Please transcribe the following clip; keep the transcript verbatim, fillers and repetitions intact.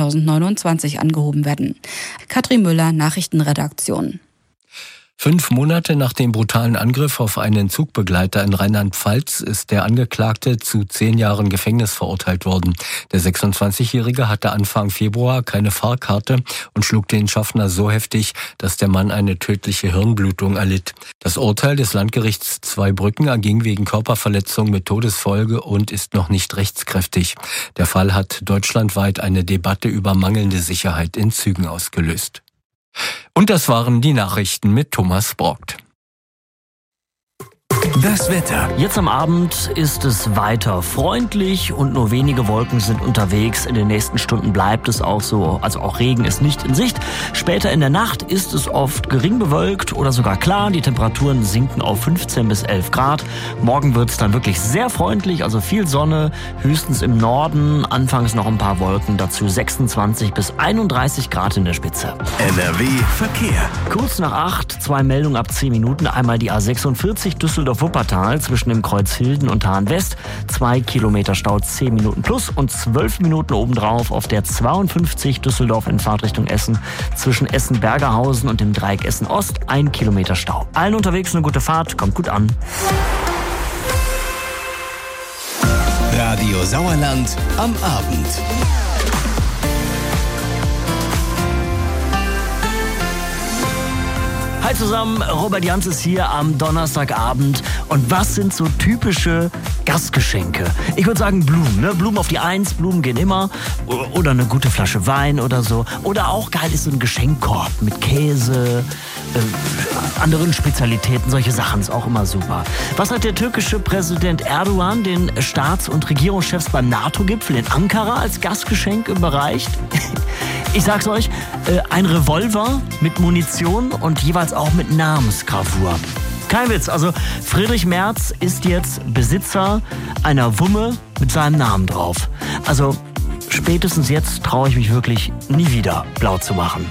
zweitausendneunundzwanzig angehoben werden. Katrin Müller, Nachrichtenredaktion. Fünf Monate nach dem brutalen Angriff auf einen Zugbegleiter in Rheinland-Pfalz ist der Angeklagte zu zehn Jahren Gefängnis verurteilt worden. Der sechsundzwanzigjährige hatte Anfang Februar keine Fahrkarte und schlug den Schaffner so heftig, dass der Mann eine tödliche Hirnblutung erlitt. Das Urteil des Landgerichts Zweibrücken erging wegen Körperverletzung mit Todesfolge und ist noch nicht rechtskräftig. Der Fall hat deutschlandweit eine Debatte über mangelnde Sicherheit in Zügen ausgelöst. Und das waren die Nachrichten mit Thomas Brockt. Das Wetter. Jetzt am Abend ist es weiter freundlich und nur wenige Wolken sind unterwegs. In den nächsten Stunden bleibt es auch so, also auch Regen ist nicht in Sicht. Später in der Nacht ist es oft gering bewölkt oder sogar klar. Die Temperaturen sinken auf fünfzehn bis elf Grad. Morgen wird es dann wirklich sehr freundlich, also viel Sonne, höchstens im Norden. Anfangs noch ein paar Wolken, dazu sechsundzwanzig bis einunddreißig Grad in der Spitze. N R W Verkehr. Kurz nach acht, zwei Meldungen ab zehn Minuten. Einmal die A sechsundvierzig Düsseldorf-Wuppertal zwischen dem Kreuz Hilden und Hahn West. Zwei Kilometer Stau, zehn Minuten plus und zwölf Minuten obendrauf auf der zweiundfünfzig Düsseldorf in Fahrtrichtung Essen zwischen Essen-Bergerhausen und dem Dreieck Essen-Ost. Ein Kilometer Stau. Allen unterwegs eine gute Fahrt, kommt gut an. Radio Sauerland am Abend. Hi zusammen, Robert Jans ist hier am Donnerstagabend. Und was sind so typische Gastgeschenke? Ich würde sagen Blumen, ne? Blumen auf die Eins, Blumen gehen immer. Oder eine gute Flasche Wein oder so. Oder auch geil ist so ein Geschenkkorb mit Käse, äh, anderen Spezialitäten, solche Sachen ist auch immer super. Was hat der türkische Präsident Erdogan den Staats- und Regierungschefs beim NATO-Gipfel in Ankara als Gastgeschenk überreicht? Ich sag's euch, äh, ein Revolver mit Munition und jeweils auch mit Namensgravur. Kein Witz, also Friedrich Merz ist jetzt Besitzer einer Wumme mit seinem Namen drauf. Also spätestens jetzt traue ich mich wirklich nie wieder blau zu machen.